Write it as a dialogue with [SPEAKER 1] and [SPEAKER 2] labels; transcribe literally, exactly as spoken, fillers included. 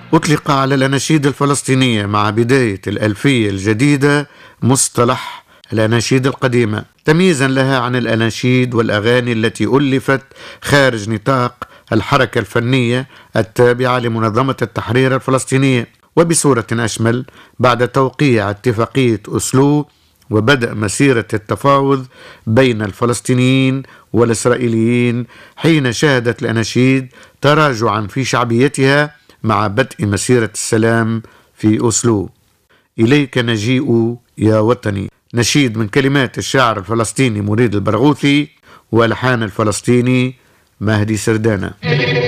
[SPEAKER 1] أطلق على الأناشيد الفلسطينية مع بداية الألفية الجديدة مصطلح الأناشيد القديمة، تمييزا لها عن الأناشيد والأغاني التي ألفت خارج نطاق الحركة الفنية التابعة لمنظمة التحرير الفلسطينية. وبصورة أشمل، بعد توقيع اتفاقية أوسلو وبدأ مسيرة التفاوض بين الفلسطينيين والإسرائيليين، حين شهدت الأناشيد تراجعا في شعبيتها مع بدء مسيرة السلام في أوسلو. إليك نجيء يا وطني، نشيد من كلمات الشاعر الفلسطيني مريد البرغوثي والحان الفلسطيني مهدي سردانة.